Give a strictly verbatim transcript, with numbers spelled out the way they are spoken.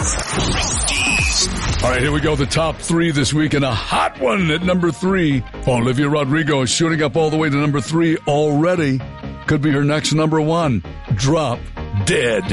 All right, here we go. The top three this week, and a hot one at number three. Olivia Rodrigo is shooting up all the way to number three already. Could be her next number one. Drop Dead.